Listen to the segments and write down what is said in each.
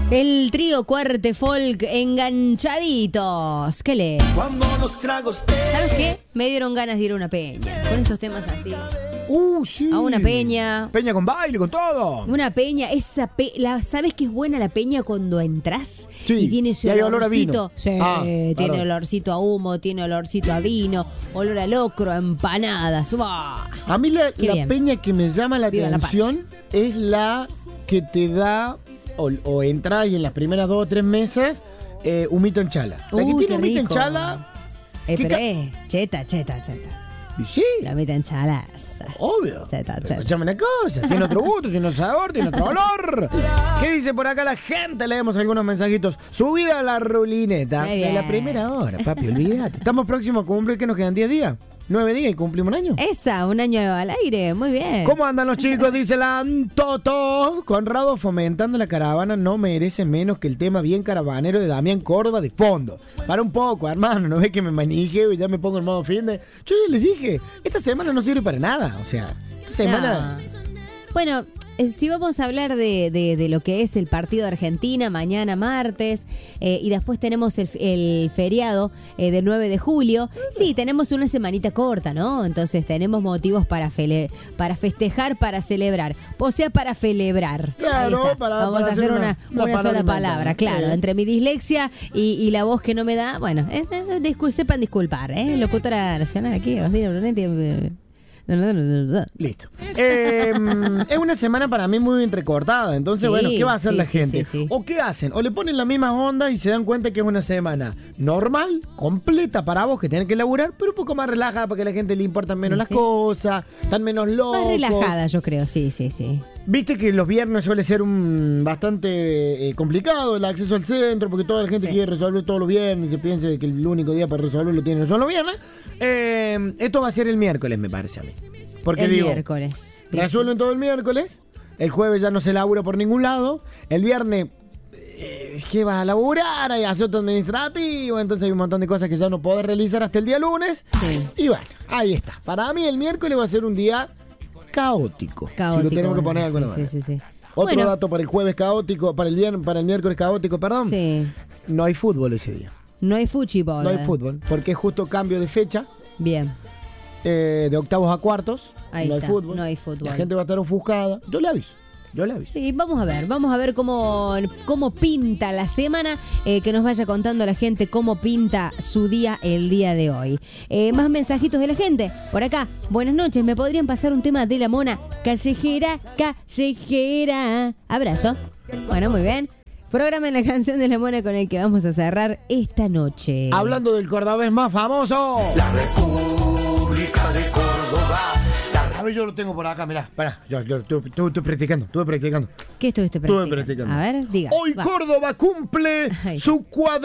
El trío Cuarte Folk enganchaditos. ¿Qué lee? ¿Sabes qué? Me dieron ganas de ir a una peña. Con estos temas así. Sí. A una peña. Peña con baile, con todo. Una peña, ¿sabes qué es buena la peña cuando entras? Sí, Y tiene ese y hay olor a vino. olorcito. Sí, Claro. tiene olorcito a humo, tiene olorcito a vino, olor a locro, a empanadas. ¡Buah! A mí la bien. peña que me llama la Viva la atención es la que te da, o entras y en las primeras 2 o 3 mesas, humito en chala. La que Uy, tiene qué humito en rico. chala. Pero cheta. Y sí, La meta en chalas. obvio. Cheta. Pero escuchame una cosa, tiene otro gusto, tiene otro sabor, tiene otro olor. ¿Qué dice por acá la gente? Leemos algunos mensajitos. Subida a la rulineta Muy de bien. la primera hora, papi, olvídate. Estamos próximos a cumplir, que nos quedan 10 días. 9 días y cumplimos un año. Un año al aire, muy bien. ¿Cómo andan los chicos? Dice la Antoto. Conrado fomentando la caravana no merece menos que el tema bien caravanero de Damián Córdoba de fondo. Para un poco, hermano, no ves que me manijeo y ya me pongo en modo fin de... Yo ya les dije, esta semana no sirve para nada. O sea, esta semana... No. Bueno, si vamos a hablar de lo que es el partido de Argentina, mañana martes, y después tenemos el feriado del 9 de julio, sí, tenemos una semanita corta, ¿no? Entonces tenemos motivos para festejar, para celebrar. O sea, para celebrar. Claro, Ahí está. para Vamos a hacer una palabra sola inventada. palabra, claro. Sí. Entre mi dislexia y la voz que no me da, bueno, sepan disculpar, ¿eh? Locutora nacional aquí, Agostina Brunetti. Listo. Es una semana para mí muy entrecortada. Entonces, Sí, bueno, ¿qué va a hacer sí, la sí, gente? sí. ¿O qué hacen? O le ponen la misma onda y se dan cuenta que es una semana normal, completa para vos que tienen que laburar, pero un poco más relajada porque a la gente le importan menos las Sí. cosas, están menos locos. Más relajada, yo creo, sí. Viste que los viernes suele ser bastante complicado el acceso al centro porque toda la gente Sí. quiere resolver todos los viernes y se piensa que el único día para resolverlo son los viernes. Esto va a ser el miércoles, me parece a mí. Porque El digo, miércoles. resuelven todo el miércoles, el jueves ya no se labura por ningún lado, el viernes que vas a laburar, hay asunto administrativo, entonces hay un montón de cosas que ya no podés realizar hasta el día lunes. Sí. Y bueno, ahí está. Para mí el miércoles va a ser un día caótico. Si lo tenemos que poner de alguna manera. Sí. Otro Bueno. dato para el jueves caótico, para el miércoles caótico, perdón. Sí. No hay fútbol ese día. No hay fútbol. No hay fútbol, porque es justo cambio de fecha, Bien. de octavos a cuartos. Ahí no está, hay fútbol. no hay fútbol. La gente va a estar ofuscada. Yo le aviso. Sí, vamos a ver cómo pinta la semana, que nos vaya contando la gente cómo pinta su día el día de hoy. Más mensajitos de la gente. Por acá, buenas noches, ¿me podrían pasar un tema de la mona? Callejera. Abrazo. Bueno, muy bien. Programen la canción de la mona con el que vamos a cerrar esta noche. Hablando del cordobés más famoso. La República de Córdoba. A ver, yo lo tengo por acá, mirá. Pará, yo estuve practicando. ¿Qué estuviste Estuve practicando? practicando. A ver, diga. Hoy va. Córdoba cumple Ay. su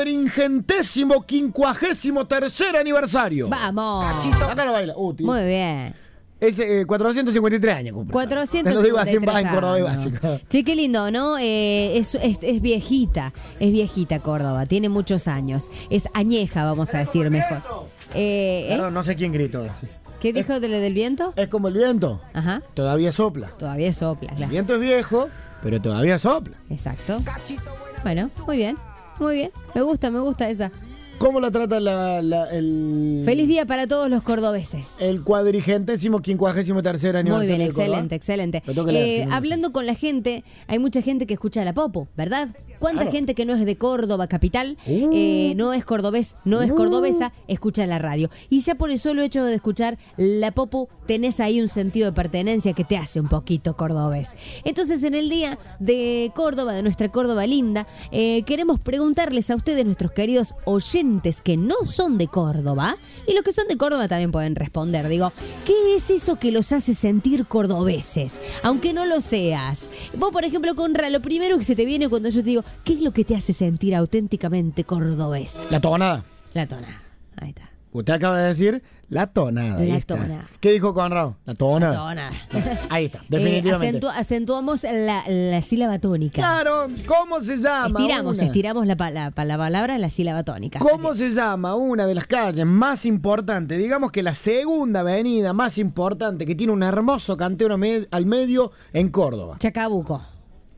453º aniversario. Vamos. Acá lo baila. Tío. Muy bien. Es 453 años cumple. 453 Te lo digo así en cordobés años. básico. Che, qué lindo, ¿no? Es viejita Córdoba, tiene muchos años. Es añeja, vamos a decir mejor. Perdón, no sé quién gritó. Sí. ¿Qué dijo del viento? Es como el viento. Ajá, Todavía sopla. todavía sopla, El claro. viento es viejo, pero todavía sopla. Exacto. Bueno, muy bien. Me gusta esa. ¿Cómo la trata el... Feliz día para todos los cordobeses. El 453º aniversario? Muy bien, de Córdoba? excelente. Lo tengo que leer, si no, no Hablando con la gente, hay mucha gente que escucha la Popo, ¿verdad? ¿Cuánta Claro. gente que no es de Córdoba capital, no es cordobés, no es cordobesa, escucha la radio? Y ya por el solo hecho de escuchar la Popo, tenés ahí un sentido de pertenencia que te hace un poquito cordobés. Entonces, en el día de Córdoba, de nuestra Córdoba linda, queremos preguntarles a ustedes, nuestros queridos oyentes que no son de Córdoba, y los que son de Córdoba también pueden responder, digo, ¿qué es eso que los hace sentir cordobeses? Aunque no lo seas. Vos, por ejemplo, Conra, lo primero que se te viene cuando yo te digo, ¿qué es lo que te hace sentir auténticamente cordobés? La tonada. La tonada. Ahí está. Usted acaba de decir la tonada. ahí La está. tonada. ¿Qué dijo Conrado? La tonada. La tonada. Ahí está, definitivamente. Acentuamos la sílaba tónica. Claro, ¿cómo se llama? Estiramos la palabra en la sílaba tónica. ¿Cómo Así. se llama una de las calles más importantes? Digamos que la segunda avenida más importante que tiene un hermoso cantero al medio en Córdoba. Chacabuco.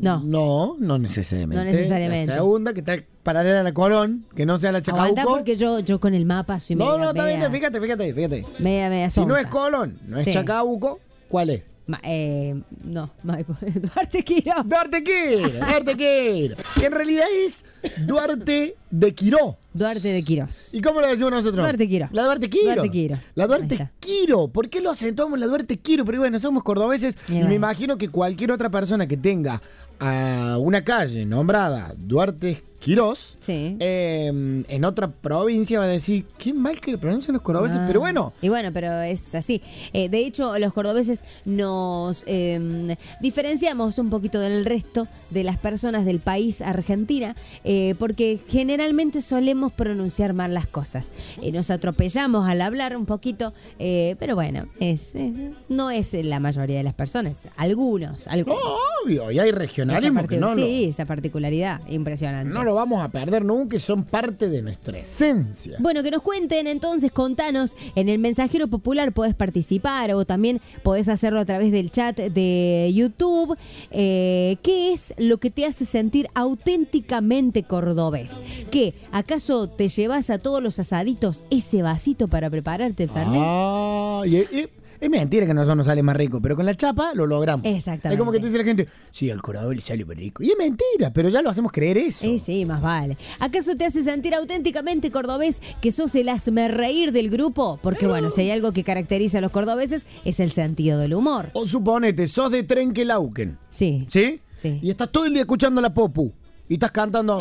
No necesariamente. No necesariamente. La segunda, que está paralela a la Colón, que no sea la Chacabuco. Aguanta porque yo con el mapa soy media... No, está bien, fíjate. Media Si no sonsa. es Colón, no es Sí. Chacabuco, ¿cuál es? No, Duarte Quirós. Duarte Quiro. Que en realidad es Duarte de Quiró. Duarte de Quirós. ¿Y cómo lo decimos nosotros? Duarte Quiro. La Duarte Quiro. Duarte Quiro. La Ahí Duarte está. Quiro. ¿Por qué lo acentuamos la Duarte Quiro? Pero bueno, somos cordobeses y bueno. me imagino que cualquier otra persona que tenga a una calle nombrada Duarte Quirós, Sí. en otra provincia va a decir, qué mal que lo pronuncian los cordobeses, Ah. pero bueno. Y bueno, pero es así. De hecho, los cordobeses nos diferenciamos un poquito del resto de las personas del país Argentina, porque generalmente solemos pronunciar mal las cosas. Nos atropellamos al hablar un poquito, pero bueno, no es la mayoría de las personas. Algunos. Obvio, y hay regionalismo que no, sí, esa particularidad impresionante. no lo vamos a perder nunca y son parte de nuestra esencia. Bueno, que nos cuenten entonces, contanos, en el Mensajero Popular podés participar o también podés hacerlo a través del chat de YouTube. ¿Qué es lo que te hace sentir auténticamente cordobés? ¿Qué? ¿Acaso te llevas a todos los asaditos ese vasito para prepararte el fernet? Es mentira que nosotros nos sale más rico, pero con la chapa lo logramos. Exactamente. Es como que te dice la gente, sí, al cordobés le sale más rico. Y es mentira, pero ya lo hacemos creer eso. Sí, más vale. ¿Acaso te hace sentir auténticamente cordobés que sos el hazmerreír del grupo? Porque bueno, si hay algo que caracteriza a los cordobeses es el sentido del humor. O suponete, sos de Trenquelauquen, Sí. ¿sí? Sí. Y estás todo el día escuchando la popu. Y estás cantando.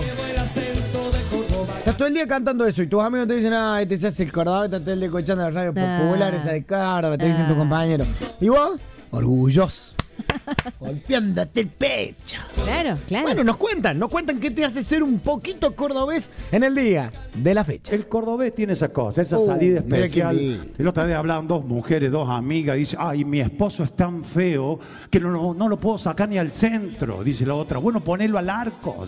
Estás todo el día cantando eso. Y tus amigos te dicen, este se hace el cordobés, estás todo el día escuchando la radio popular, esa de Córdoba, te dicen tus compañeros. ¿Y vos? Orgulloso. Golpeándote el pecho. Claro. Bueno, nos cuentan qué te hace ser un poquito cordobés en el día de la fecha. El cordobés tiene esa cosa, esa salida mira qué especial. lindo. El otro día hablaban dos mujeres, dos amigas, dice, ay, mi esposo es tan feo que no lo puedo sacar ni al centro. Dice la otra, bueno, ponelo al arco.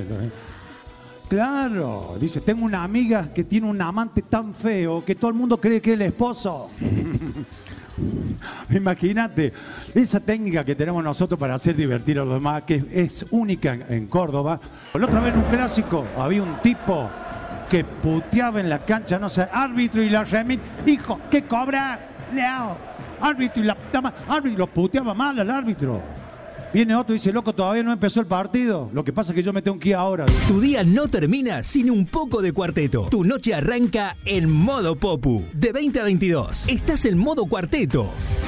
Claro, dice, tengo una amiga que tiene un amante tan feo que todo el mundo cree que es el esposo. Imagínate, esa técnica que tenemos nosotros para hacer divertir a los demás, que es única en Córdoba. La otra vez en un clásico había un tipo que puteaba en la cancha, no sé, árbitro y la remit, hijo, ¿qué cobra? Leo, árbitro y la puta madre, árbitro, lo puteaba mal al árbitro. Viene otro y dice, loco, todavía no empezó el partido. Lo que pasa es que yo me tengo que ir ahora. Tu día no termina sin un poco de cuarteto. Tu noche arranca en modo Popu. De 20 a 22. Estás en modo cuarteto.